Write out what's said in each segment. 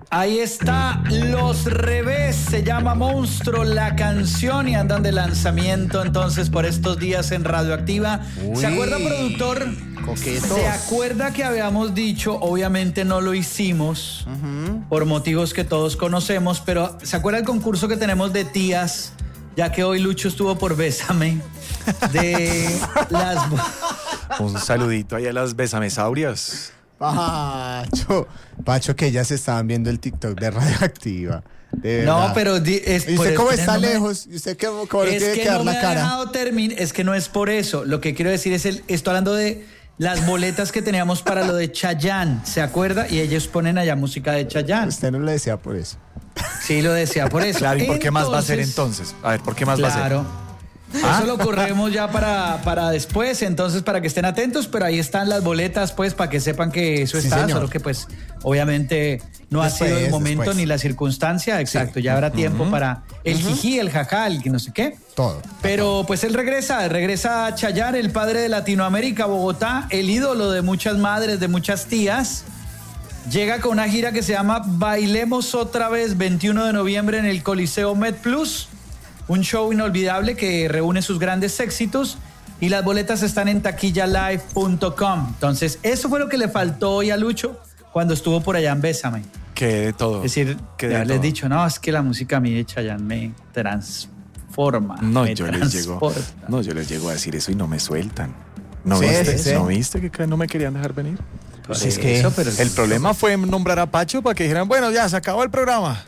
Ahí está, Los Revés, se llama Monstruo la canción y andan de lanzamiento entonces por estos días en Radioactiva. ¿Se acuerda, productor? Coquetos. ¿Se acuerda que habíamos dicho, obviamente no lo hicimos por motivos que todos conocemos, pero ¿se acuerda el concurso que tenemos de tías? Ya que hoy Lucho estuvo por Bésame, de las... Un saludito ahí a las besamesaurias. Pacho, que ellas estaban viendo el TikTok de Radioactiva. De no, verdad. pero... ¿Y usted cómo está lejos? ¿Y usted cómo le tiene que dar la cara? Es que no es por eso. Lo que quiero decir es, estoy hablando de las boletas que teníamos para lo de Chayanne, ¿se acuerda? Y ellos ponen allá música de Chayanne. Usted no lo decía por eso. Sí, lo decía por eso. Claro, ¿y por qué más va a ser entonces? A ver, ¿por qué más va a ser? Claro. Eso lo corremos ya para después, entonces para que estén atentos, pero ahí están las boletas, pues, para que sepan que eso está, solo que pues obviamente no ha sido el momento ni la circunstancia, exacto, sí. Ya habrá tiempo para el jijí, el jajá, el que no sé qué. Todo. Pero pues él regresa a Chayanne, el padre de Latinoamérica, Bogotá, el ídolo de muchas madres, de muchas tías. Llega con una gira que se llama Bailemos Otra Vez, 21 de noviembre en el Coliseo MedPlus. Un show inolvidable que reúne sus grandes éxitos y las boletas están en taquillalive.com. Entonces, eso fue lo que le faltó hoy a Lucho cuando estuvo por allá en Bésame. Que de todo. Es decir, que de haberles dicho, no, es que la música a mí de Chayanne me transforma. No, yo les llego a decir eso y no me sueltan. ¿No viste que no me querían dejar venir? Pues es que eso, pero el problema fue nombrar a Pacho para que dijeran, bueno, ya se acabó el programa.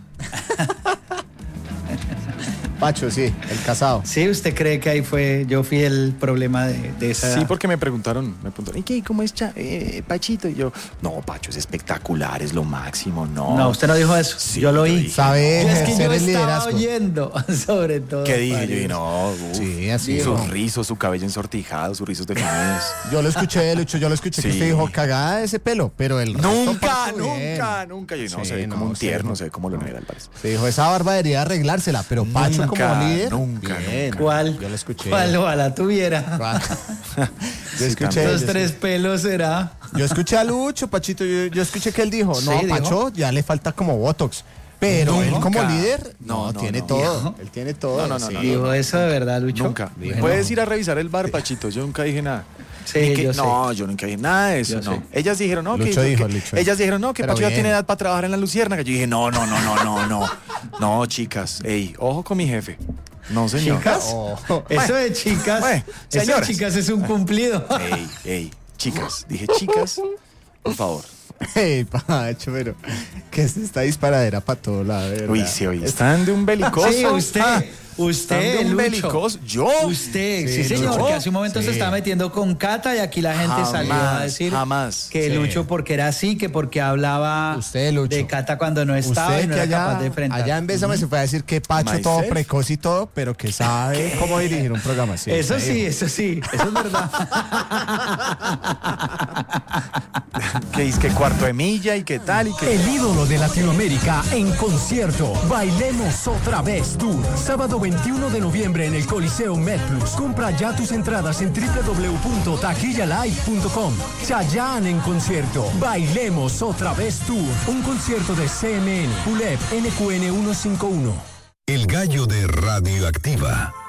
Pacho, sí, el casado. Sí, ¿usted cree que ahí yo fui el problema de esa? Sí, porque me preguntaron, ¿y qué? ¿Cómo es Pachito? Y yo, no, Pacho es espectacular, es lo máximo, no. No, usted no dijo eso, sí, yo lo oí. ¿Sabe? Es que yo estaba oyendo, sobre todo. ¿Qué dije? Yo dije, no, sí, así sus rizos, su cabello ensortijado, sus rizos definidos. Yo lo escuché, Lucho, que usted dijo, cagada de ese pelo, pero el Nunca. Yo no, sí, se ve como un tierno, se ve como lo negra al parecer. Se dijo, esa barba debería arreglársela, pero Pacho como líder. Nunca. ¿Cuál? Yo lo escuché. ¿Cuál ojalá tuviera? Yo escuché. Los tres pelos será. Yo escuché a Lucho, Pachito, yo escuché que él dijo, no, sí, Pacho ya le falta como Botox. Pero él como líder, tiene todo. Él tiene todo. No. Dijo eso de verdad, Lucho. Nunca. Puedes ir a revisar el bar, Pachito. Yo nunca dije nada. Sí, yo nunca dije nada de eso, no. Ellas dijeron, no, Lucho dijo. Ellas dijeron, no, que pero Pacho ya tiene edad para trabajar en la Luciérnaga. Yo dije, no. No, chicas, ey, ojo con mi jefe. No, señor. ¿Chicas? Eso de chicas, eso de chicas es un cumplido. Ey, chicas. Dije, chicas, por favor. Ey, Pacho, pero que esta disparadera para todo lado, ¿verdad? Uy, sí, están de un belicoso. Sí, usted, de un Lucho. belicoso. ¿Yo? Usted, sí señor, Lucho. que hace un momento se estaba metiendo con Cata y aquí la gente salió a decir que Lucho porque era así, que porque hablaba de Cata cuando no estaba y no era capaz de enfrentar. Allá en Bésame se fue a decir que Pacho todo precoz y todo, pero que sabe cómo dirigir un programa así. Eso sí, eso es verdad. Que es que cuarto de milla y qué tal y que... El ídolo de Latinoamérica en concierto. Bailemos Otra Vez Tour. Sábado 21 de noviembre en el Coliseo MedPlus. Compra ya tus entradas en www.taquillalive.com. Chayanne en concierto. Bailemos Otra Vez Tour. Un concierto de CMN, ULEP, NQN 151. El gallo de Radioactiva.